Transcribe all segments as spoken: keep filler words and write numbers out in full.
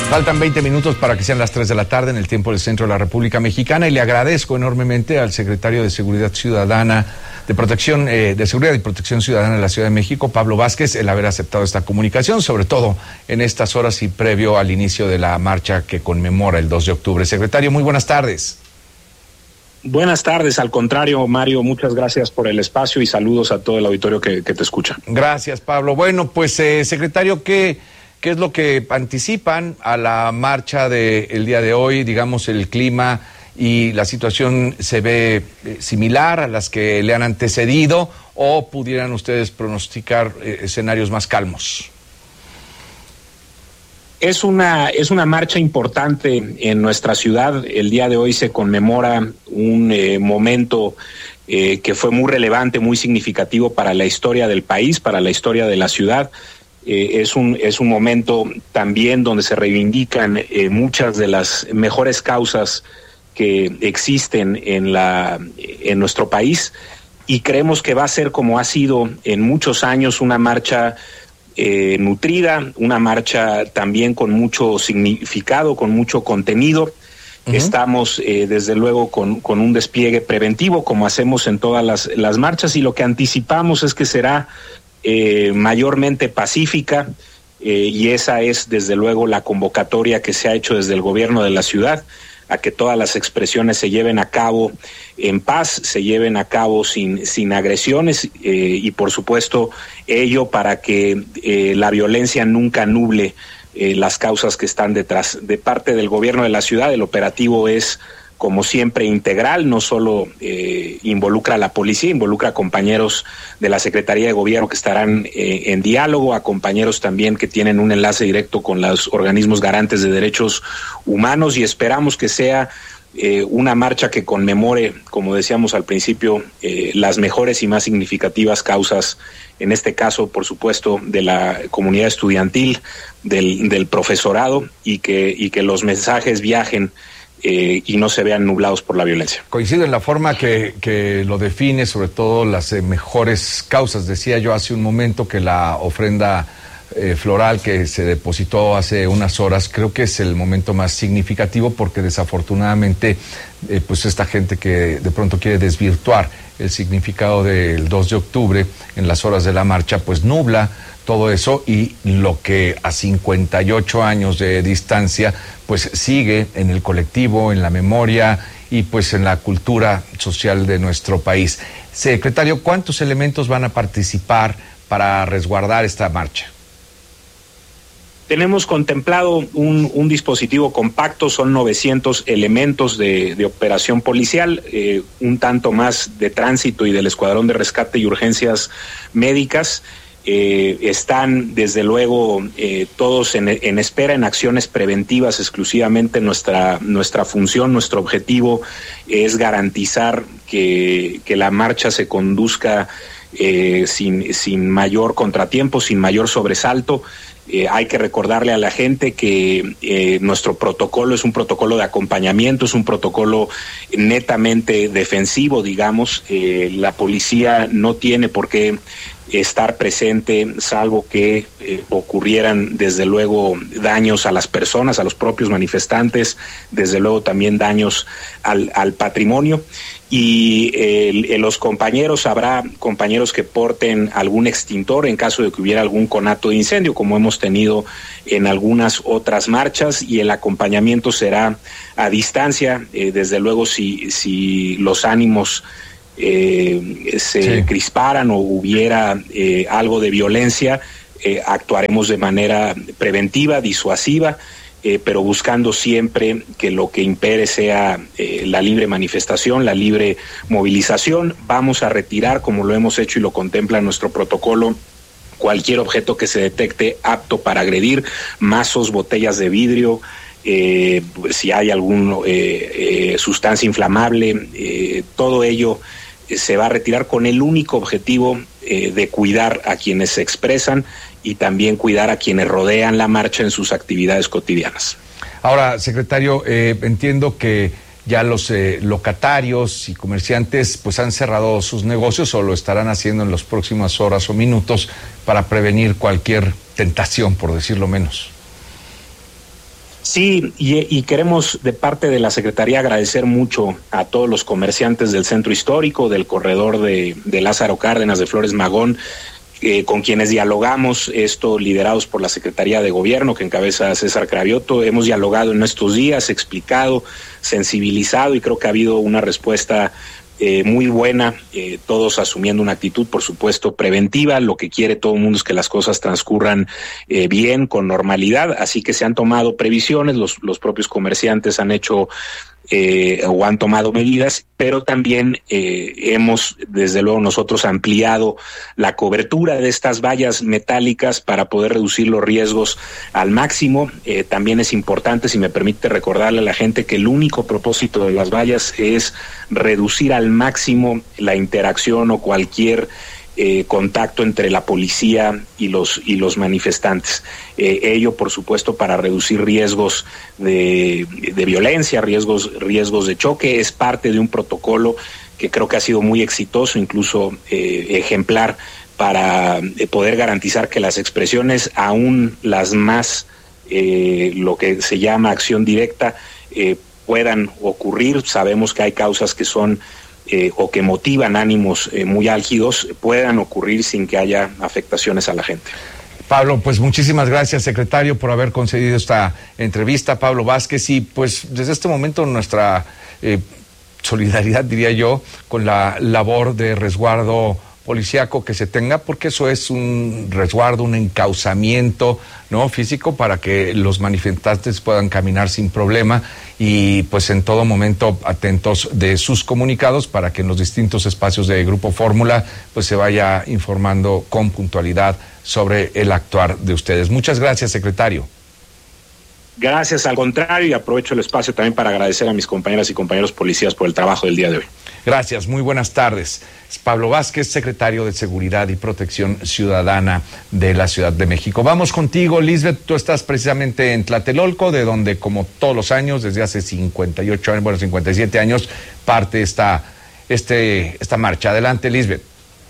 Faltan veinte minutos para que sean las tres de la tarde en el tiempo del centro de la República Mexicana, y le agradezco enormemente al secretario de Seguridad Ciudadana, de Protección, eh, de Seguridad y Protección Ciudadana de la Ciudad de México, Pablo Vázquez, el haber aceptado esta comunicación, sobre todo en estas horas y previo al inicio de la marcha que conmemora el dos de octubre. Secretario, muy buenas tardes. Buenas tardes, al contrario, Mario, muchas gracias por el espacio y saludos a todo el auditorio que, que te escucha. Gracias, Pablo. Bueno, pues, eh, secretario, ¿qué... ¿Qué es lo que anticipan a la marcha del día de hoy? Digamos, el clima y la situación se ve eh, similar a las que le han antecedido, ¿o pudieran ustedes pronosticar eh, escenarios más calmos? Es una, es una marcha importante en nuestra ciudad. El día de hoy se conmemora un eh, momento eh, que fue muy relevante, muy significativo para la historia del país, para la historia de la ciudad. Eh, es un es un momento también donde se reivindican eh, muchas de las mejores causas que existen en la en nuestro país, y creemos que va a ser, como ha sido en muchos años, una marcha eh, nutrida, una marcha también con mucho significado, con mucho contenido. Uh-huh. Estamos eh, desde luego con, con un despliegue preventivo, como hacemos en todas las, las marchas, y lo que anticipamos es que será Eh, mayormente pacífica, eh, y esa es desde luego la convocatoria que se ha hecho desde el gobierno de la ciudad, a que todas las expresiones se lleven a cabo en paz, se lleven a cabo sin, sin agresiones, eh, y por supuesto ello para que eh, la violencia nunca nuble eh, las causas que están detrás. De parte del gobierno de la ciudad, el operativo es, como siempre, integral, no solo eh, involucra a la policía, involucra a compañeros de la Secretaría de Gobierno que estarán eh, en diálogo, a compañeros también que tienen un enlace directo con los organismos garantes de derechos humanos, y esperamos que sea eh, una marcha que conmemore, como decíamos al principio, eh, las mejores y más significativas causas, en este caso, por supuesto, de la comunidad estudiantil, del, del profesorado, y que, y que los mensajes viajen Eh, y no se vean nublados por la violencia. Coincido en la forma que, que lo define, sobre todo las eh, mejores causas. Decía yo hace un momento que la ofrenda eh, floral que se depositó hace unas horas, creo que es el momento más significativo, porque desafortunadamente eh, pues esta gente que de pronto quiere desvirtuar el significado del dos de octubre en las horas de la marcha, pues nubla todo eso, y lo que a cincuenta y ocho años de distancia pues sigue en el colectivo, en la memoria y pues en la cultura social de nuestro país. Secretario, ¿cuántos elementos van a participar para resguardar esta marcha? Tenemos contemplado un, un dispositivo compacto, son novecientos elementos de, de operación policial, eh, un tanto más de tránsito y del Escuadrón de Rescate y Urgencias Médicas. Eh, están desde luego eh, todos en, en espera, en acciones preventivas exclusivamente. Nuestra, nuestra función, nuestro objetivo es garantizar que, que la marcha se conduzca eh, sin, sin mayor contratiempo, sin mayor sobresalto. Eh, hay que recordarle a la gente que eh, nuestro protocolo es un protocolo de acompañamiento, es un protocolo netamente defensivo, digamos. Eh, la policía no tiene por qué estar presente, salvo que eh, ocurrieran desde luego daños a las personas, a los propios manifestantes, desde luego también daños al, al patrimonio. Y eh, los compañeros, habrá compañeros que porten algún extintor en caso de que hubiera algún conato de incendio, como hemos tenido en algunas otras marchas, y el acompañamiento será a distancia. Eh, desde luego, si, si los ánimos eh, se sí. crisparan o hubiera eh, algo de violencia, eh, actuaremos de manera preventiva, disuasiva, Eh, pero buscando siempre que lo que impere sea eh, la libre manifestación, la libre movilización. Vamos a retirar, como lo hemos hecho y lo contempla nuestro protocolo, cualquier objeto que se detecte apto para agredir, mazos, botellas de vidrio, eh, si hay alguna eh, eh, sustancia inflamable, eh, todo ello eh, se va a retirar con el único objetivo eh, de cuidar a quienes se expresan y también cuidar a quienes rodean la marcha en sus actividades cotidianas. Ahora, secretario, eh, entiendo que ya los eh, locatarios y comerciantes pues han cerrado sus negocios, o lo estarán haciendo en las próximas horas o minutos para prevenir cualquier tentación, por decirlo menos. Sí, y, y queremos de parte de la Secretaría agradecer mucho a todos los comerciantes del centro histórico, del corredor de, de Lázaro Cárdenas, de Flores Magón, eh, con quienes dialogamos, esto liderados por la Secretaría de Gobierno que encabeza César Cravioto. Hemos dialogado en estos días, explicado, sensibilizado, y creo que ha habido una respuesta Eh, muy buena, eh, todos asumiendo una actitud, por supuesto, preventiva. Lo que quiere todo el mundo es que las cosas transcurran eh, bien, con normalidad, así que se han tomado previsiones, los, los propios comerciantes han hecho eh, o han tomado medidas, pero también eh, hemos, desde luego nosotros, ampliado la cobertura de estas vallas metálicas para poder reducir los riesgos al máximo. Eh, también es importante, si me permite recordarle a la gente, que el único propósito de las vallas es reducir al máximo la interacción o cualquier Eh, contacto entre la policía y los y los manifestantes. Eh, ello, por supuesto, para reducir riesgos de, de violencia, riesgos riesgos de choque. Es parte de un protocolo que creo que ha sido muy exitoso, incluso eh, ejemplar, para eh, poder garantizar que las expresiones, aún las más, eh, lo que se llama acción directa, eh, puedan ocurrir. Sabemos que hay causas que son Eh, o que motivan ánimos eh, muy álgidos, puedan ocurrir sin que haya afectaciones a la gente. Pablo, pues muchísimas gracias, secretario, por haber concedido esta entrevista. Pablo Vázquez, y pues desde este momento nuestra eh, solidaridad, diría yo, con la labor de resguardo policíaco que se tenga, porque eso es un resguardo, un encauzamiento, ¿no?, físico, para que los manifestantes puedan caminar sin problema, y pues en todo momento atentos de sus comunicados para que en los distintos espacios de Grupo Fórmula pues se vaya informando con puntualidad sobre el actuar de ustedes. Muchas gracias, secretario. Gracias, al contrario, y aprovecho el espacio también para agradecer a mis compañeras y compañeros policías por el trabajo del día de hoy. Gracias, muy buenas tardes. Es Pablo Vázquez, secretario de Seguridad y Protección Ciudadana de la Ciudad de México. Vamos contigo, Lisbeth, tú estás precisamente en Tlatelolco, de donde, como todos los años, desde hace cincuenta y ocho años, bueno, cincuenta y siete años, parte esta, este, esta marcha. Adelante, Lisbeth.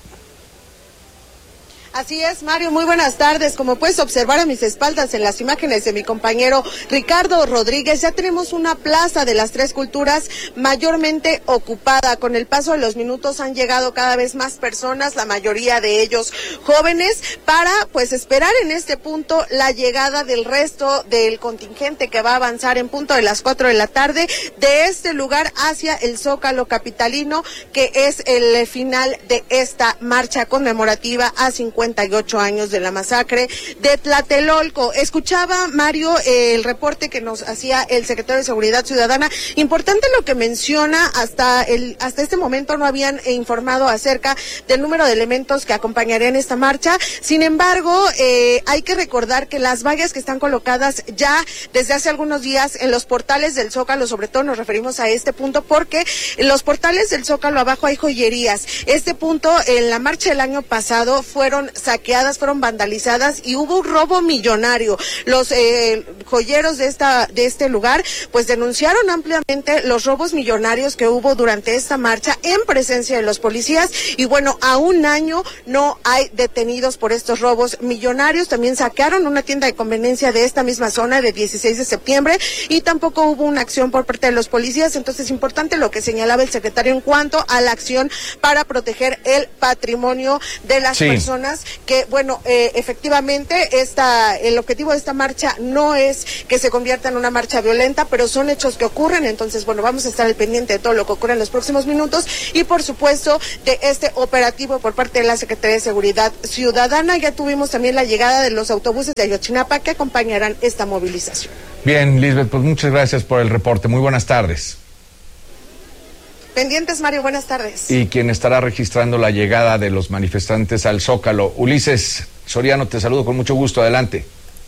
Así es, Mario, muy buenas tardes. Como puedes observar a mis espaldas en las imágenes de mi compañero Ricardo Rodríguez, ya tenemos una plaza de las Tres Culturas mayormente ocupada. Con el paso de los minutos han llegado cada vez más personas, la mayoría de ellos jóvenes, para pues esperar en este punto la llegada del resto del contingente que va a avanzar en punto de las cuatro de la tarde de este lugar hacia el Zócalo capitalino, que es el final de esta marcha conmemorativa a cincuenta y ocho años de la masacre de Tlatelolco. Escuchaba, Mario, eh, el reporte que nos hacía el secretario de Seguridad Ciudadana. Importante lo que menciona, hasta el hasta este momento no habían informado acerca del número de elementos que acompañarían esta marcha. Sin embargo, eh, hay que recordar que las vallas que están colocadas ya desde hace algunos días en los portales del Zócalo, sobre todo nos referimos a este punto, porque en los portales del Zócalo abajo hay joyerías. Este punto, en la marcha del año pasado, fueron saqueadas, fueron vandalizadas y hubo un robo millonario. Los eh, joyeros de esta de este lugar pues denunciaron ampliamente los robos millonarios que hubo durante esta marcha en presencia de los policías, y bueno, a un año no hay detenidos por estos robos millonarios. También saquearon una tienda de conveniencia de esta misma zona de dieciséis de septiembre y tampoco hubo una acción por parte de los policías. Entonces, importante lo que señalaba el secretario en cuanto a la acción para proteger el patrimonio de las sí. personas que, bueno, eh, efectivamente esta, el objetivo de esta marcha no es que se convierta en una marcha violenta, pero son hechos que ocurren. Entonces, bueno, vamos a estar al pendiente de todo lo que ocurre en los próximos minutos y, por supuesto, de este operativo por parte de la Secretaría de Seguridad Ciudadana. Ya tuvimos también la llegada de los autobuses de Ayotzinapa que acompañarán esta movilización. Bien, Lisbeth, pues muchas gracias por el reporte. Muy buenas tardes. Pendientes, Mario, buenas tardes. Y quien estará registrando la llegada de los manifestantes al Zócalo, Ulises Soriano, te saludo con mucho gusto, adelante.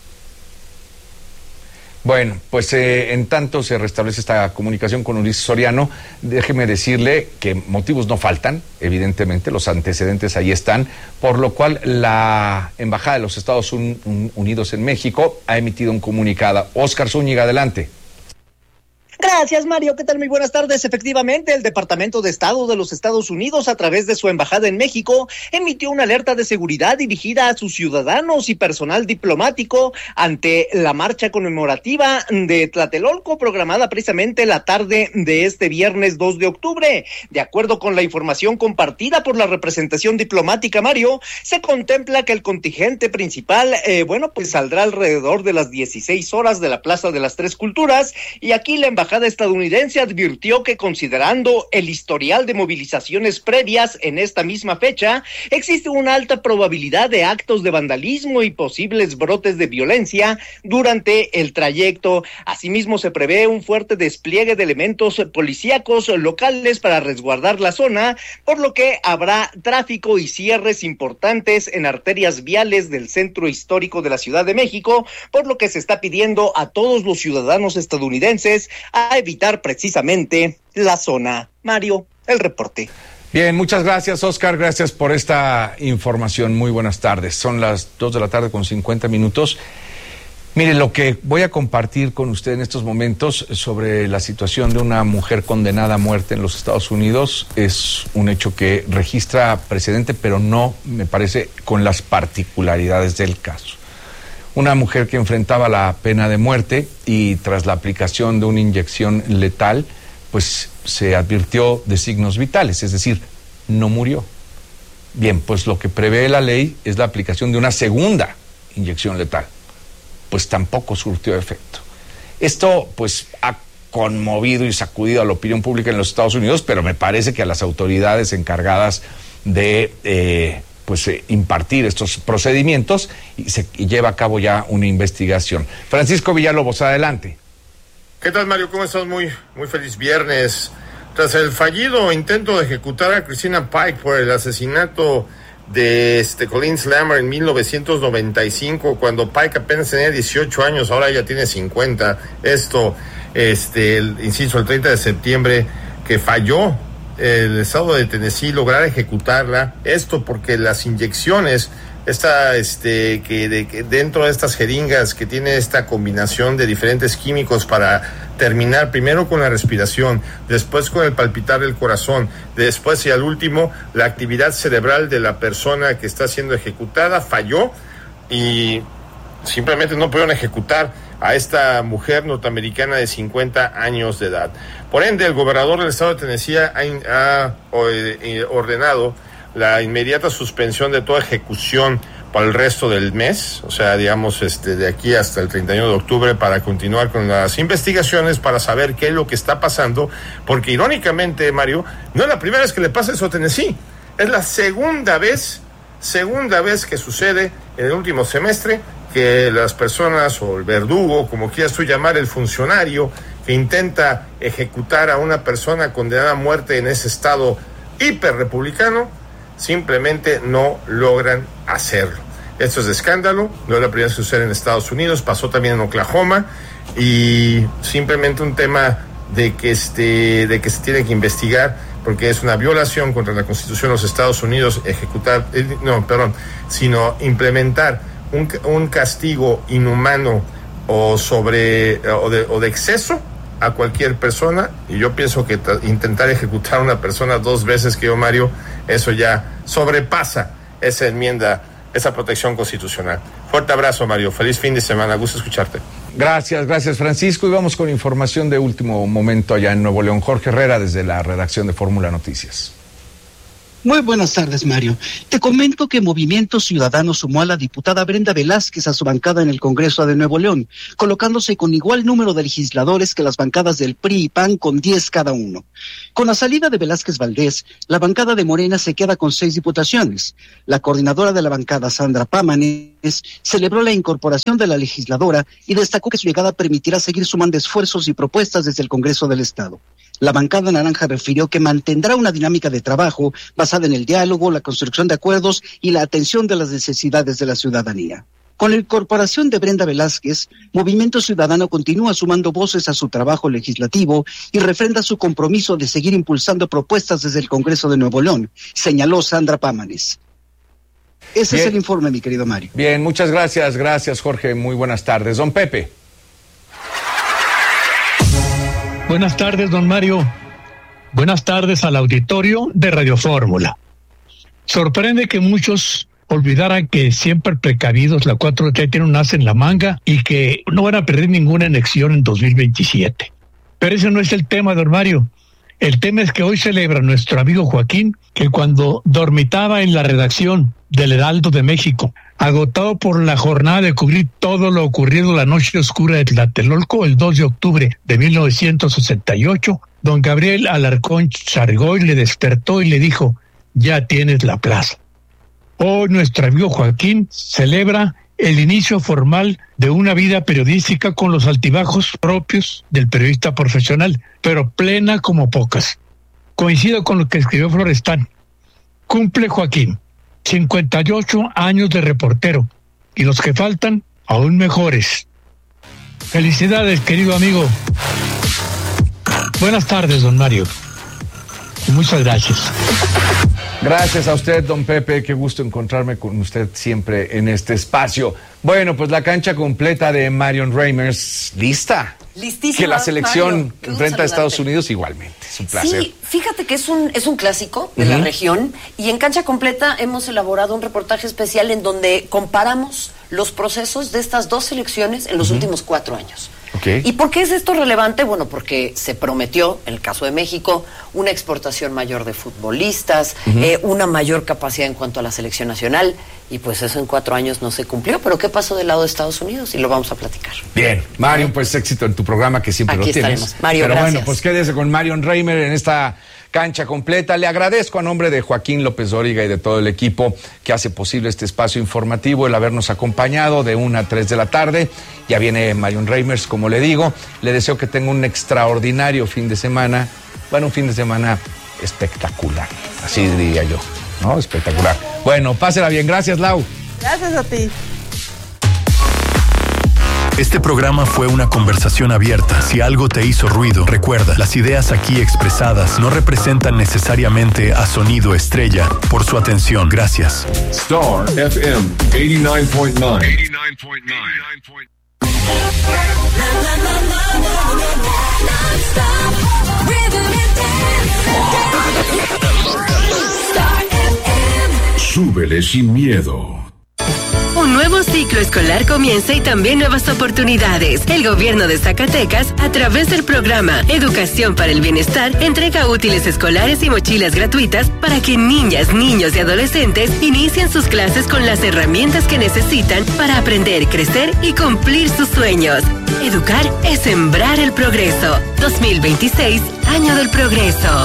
Bueno, pues eh, en tanto se restablece esta comunicación con Ulises Soriano, déjeme decirle que motivos no faltan, evidentemente, los antecedentes ahí están, por lo cual la Embajada de los Estados Unidos en México ha emitido un comunicado. Óscar Zúñiga, adelante. Gracias. Gracias, Mario. ¿Qué tal? Muy buenas tardes. Efectivamente, el Departamento de Estado de los Estados Unidos, a través de su embajada en México, emitió una alerta de seguridad dirigida a sus ciudadanos y personal diplomático ante la marcha conmemorativa de Tlatelolco, programada precisamente la tarde de este viernes dos de octubre. De acuerdo con la información compartida por la representación diplomática, Mario, se contempla que el contingente principal, eh, bueno, pues saldrá alrededor de las dieciséis horas de la Plaza de las Tres Culturas, y aquí la embajada estadounidense advirtió que, considerando el historial de movilizaciones previas en esta misma fecha, existe una alta probabilidad de actos de vandalismo y posibles brotes de violencia durante el trayecto. Asimismo, se prevé un fuerte despliegue de elementos policíacos locales para resguardar la zona, por lo que habrá tráfico y cierres importantes en arterias viales del centro histórico de la Ciudad de México, por lo que se está pidiendo a todos los ciudadanos estadounidenses a evitar precisamente la zona. Mario, el reporte. Bien, muchas gracias, Oscar. Gracias por esta información. Muy buenas tardes. Son las dos de la tarde con cincuenta minutos. Mire, lo que voy a compartir con usted en estos momentos sobre la situación de una mujer condenada a muerte en los Estados Unidos es un hecho que registra precedente, pero no, me parece, con las particularidades del caso. Una mujer que enfrentaba la pena de muerte y tras la aplicación de una inyección letal, pues se advirtió de signos vitales, es decir, no murió. Bien, pues lo que prevé la ley es la aplicación de una segunda inyección letal. Pues tampoco surtió efecto. Esto, pues, ha conmovido y sacudido a la opinión pública en los Estados Unidos, pero me parece que a las autoridades encargadas de eh, pues, eh, impartir estos procedimientos y se y lleva a cabo ya una investigación. Francisco Villalobos, adelante. ¿Qué tal, Mario? ¿Cómo estás? Muy, muy feliz viernes. Tras el fallido intento de ejecutar a Christina Pike por el asesinato de este Colleen Slammer en mil novecientos noventa y cinco, cuando Pike apenas tenía dieciocho años, ahora ya tiene cincuenta. Esto, este, el, insisto, el treinta de septiembre, que falló el estado de Tennessee lograr ejecutarla. Esto porque las inyecciones, esta, este, que, de, que dentro de estas jeringas que tiene esta combinación de diferentes químicos para terminar primero con la respiración, después con el palpitar del corazón, después y al último la actividad cerebral de la persona que está siendo ejecutada, falló y simplemente no pudieron ejecutar a esta mujer norteamericana de cincuenta años de edad. Por ende, el gobernador del estado de Tennessee ha, ha ordenado la inmediata suspensión de toda ejecución para el resto del mes, o sea, digamos, este, de aquí hasta el treinta y uno de octubre, para continuar con las investigaciones, para saber qué es lo que está pasando, porque irónicamente, Mario, no es la primera vez que le pasa eso a Tennessee, es la segunda vez, segunda vez que sucede en el último semestre, que las personas, o el verdugo, como quieras tú llamar, el funcionario, que intenta ejecutar a una persona condenada a muerte en ese estado hiperrepublicano, simplemente no logran hacerlo. Esto es de escándalo, no es la primera vez que sucede en Estados Unidos, pasó también en Oklahoma, y simplemente un tema de que este, de que se tiene que investigar, porque es una violación contra la Constitución de los Estados Unidos ejecutar, no, perdón, sino implementar un, un castigo inhumano o sobre o de, o de exceso a cualquier persona, y yo pienso que t- intentar ejecutar a una persona dos veces, que yo, Mario, eso ya sobrepasa esa enmienda, esa protección constitucional. Fuerte abrazo, Mario, feliz fin de semana, gusto escucharte. Gracias, gracias, Francisco, y vamos con información de último momento allá en Nuevo León. Jorge Herrera, desde la redacción de Fórmula Noticias. Muy buenas tardes, Mario. Te comento que Movimiento Ciudadano sumó a la diputada Brenda Velázquez a su bancada en el Congreso de Nuevo León, colocándose con igual número de legisladores que las bancadas del P R I y P A N, con diez cada uno. Con la salida de Velázquez Valdés, la bancada de Morena se queda con seis diputaciones. La coordinadora de la bancada, Sandra Pámanes, celebró la incorporación de la legisladora y destacó que su llegada permitirá seguir sumando esfuerzos y propuestas desde el Congreso del Estado. La bancada naranja refirió que mantendrá una dinámica de trabajo basada en el diálogo, la construcción de acuerdos y la atención de las necesidades de la ciudadanía. Con la incorporación de Brenda Velázquez, Movimiento Ciudadano continúa sumando voces a su trabajo legislativo y refrenda su compromiso de seguir impulsando propuestas desde el Congreso de Nuevo León, señaló Sandra Pámanes. Ese Bien. es el informe, mi querido Mario. Bien, muchas gracias, gracias, Jorge. Muy buenas tardes. Don Pepe. Buenas tardes, don Mario. Buenas tardes al auditorio de Radio Fórmula. Sorprende que muchos olvidaran que siempre precavidos la cuatro T tiene un as en la manga y que no van a perder ninguna elección en dos mil veintisiete. Pero ese no es el tema, don Mario. El tema es que hoy celebra nuestro amigo Joaquín, que cuando dormitaba en la redacción del Heraldo de México, agotado por la jornada de cubrir todo lo ocurrido la noche oscura de Tlatelolco el dos de octubre de mil novecientos sesenta y ocho, don Gabriel Alarcón Chargoy le despertó y le dijo: ya tienes la plaza. Hoy nuestro amigo Joaquín celebra el inicio formal de una vida periodística con los altibajos propios del periodista profesional, pero plena como pocas. Coincido con lo que escribió Florestán. Cumple Joaquín cincuenta y ocho años de reportero, y los que faltan, aún mejores. Felicidades, querido amigo. Buenas tardes, don Mario. Y muchas gracias. Gracias a usted, don Pepe. Qué gusto encontrarme con usted siempre en este espacio. Bueno, pues la cancha completa de Marion Reimers, ¿lista? Listísima. Que la selección Mario, enfrenta a Estados Unidos igualmente. Es un placer. Sí, fíjate que es un, es un clásico de uh-huh. la región, y en Cancha Completa hemos elaborado un reportaje especial en donde comparamos los procesos de estas dos selecciones en los uh-huh. últimos cuatro años. Okay. ¿Y por qué es esto relevante? Bueno, porque se prometió, en el caso de México, una exportación mayor de futbolistas, uh-huh. eh, una mayor capacidad en cuanto a la selección nacional, y pues eso en cuatro años no se cumplió. Pero ¿qué pasó del lado de Estados Unidos? Y lo vamos a platicar. Bien, Marion, pues éxito en tu programa, que siempre Aquí lo tienes. estaremos. Mario, Pero gracias. bueno, pues quédese con Marion Reimer en esta Cancha Completa. Le agradezco a nombre de Joaquín López Dóriga y de todo el equipo que hace posible este espacio informativo, el habernos acompañado de una a tres de la tarde. Ya viene Marion Reimers, como le digo. Le deseo que tenga un extraordinario fin de semana. Bueno, un fin de semana espectacular, así diría yo, ¿no? Espectacular. Bueno, pásela bien. Gracias, Lau. Gracias a ti. Este programa fue una conversación abierta. Si algo te hizo ruido, recuerda, las ideas aquí expresadas no representan necesariamente a Sonido Estrella. Por su atención, gracias. Star F M ochenta y nueve punto nueve. ochenta y nueve punto nueve. Súbele sin miedo. Un nuevo ciclo escolar comienza y también nuevas oportunidades. El gobierno de Zacatecas, a través del programa Educación para el Bienestar, entrega útiles escolares y mochilas gratuitas para que niñas, niños y adolescentes inicien sus clases con las herramientas que necesitan para aprender, crecer y cumplir sus sueños. Educar es sembrar el progreso. dos mil veintiséis, año del progreso.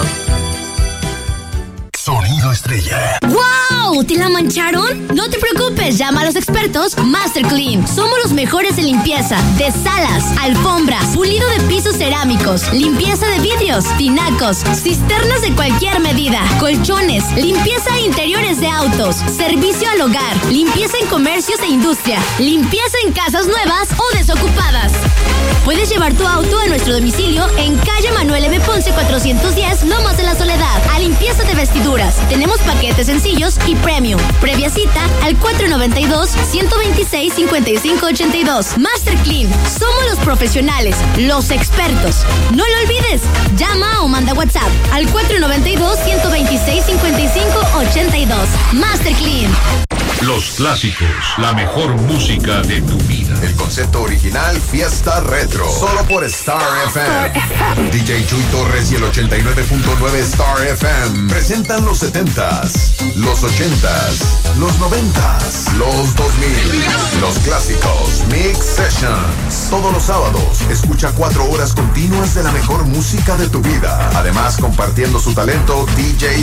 Sonido Estrella. ¡Wow! ¿Te la mancharon? No te preocupes, llama a los expertos Master Clean. Somos los mejores en limpieza de salas, alfombras, pulido de pisos cerámicos, limpieza de vidrios, tinacos, cisternas de cualquier medida, colchones, limpieza de interiores de autos, servicio al hogar, limpieza en comercios e industria, limpieza en casas nuevas o desocupadas. Puedes llevar tu auto a nuestro domicilio en calle Manuel M. Ponce cuatrocientos diez, Lomas de la Soledad, a limpieza de vestiduras. Tenemos paquetes sencillos y premium. Previa cita al cuatro noventa y dos, ciento veintiséis, cincuenta y cinco ochenta y dos. Master Clean. Somos los profesionales, los expertos. No lo olvides. Llama o manda WhatsApp al cuatro noventa y dos, ciento veintiséis, cincuenta y cinco ochenta y dos. Master Clean. Los clásicos, la mejor música de tu vida. El concepto original Fiesta Retro, solo por Star F M. D J Chuy Torres y el ochenta y nueve punto nueve Star F M presentan los setentas, los ochentas, los noventas, los dos mil, los clásicos Mix Sessions. Todos los sábados, escucha cuatro horas continuas de la mejor música de tu vida. Además, compartiendo su talento, D J